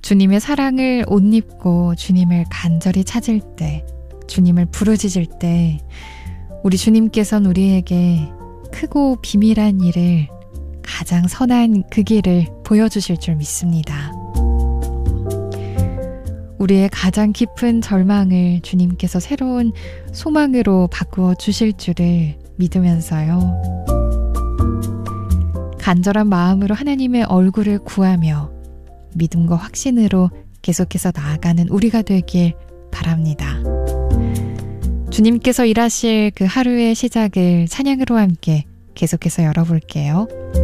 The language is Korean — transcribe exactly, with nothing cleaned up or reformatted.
주님의 사랑을 옷 입고 주님을 간절히 찾을 때, 주님을 부르짖을 때 우리 주님께서는 우리에게 크고 비밀한 일을, 가장 선한 그 길을 보여주실 줄 믿습니다. 우리의 가장 깊은 절망을 주님께서 새로운 소망으로 바꾸어 주실 줄을 믿으면서요. 간절한 마음으로 하나님의 얼굴을 구하며 믿음과 확신으로 계속해서 나아가는 우리가 되길 바랍니다. 주님께서 일하실 그 하루의 시작을 찬양으로 함께 계속해서 열어볼게요.